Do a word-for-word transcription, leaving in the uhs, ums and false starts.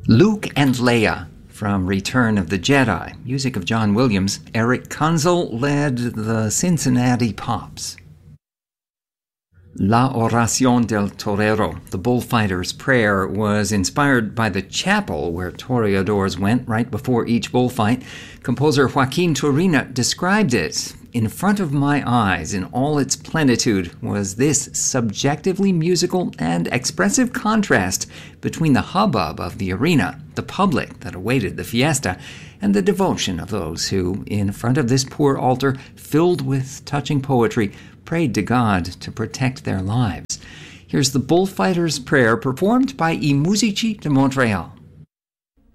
Luke and Leia from Return of the Jedi, music of John Williams. Eric Kunzel led the Cincinnati Pops. La Oración del Torero, the bullfighter's prayer, was inspired by the chapel where toreadors went right before each bullfight. Composer Joaquin Turina described it. In front of my eyes, in all its plenitude, was this subjectively musical and expressive contrast between the hubbub of the arena, the public that awaited the fiesta, and the devotion of those who, in front of this poor altar filled with touching poetry, prayed to God to protect their lives. Here's the bullfighter's prayer performed by I Musici de Montreal.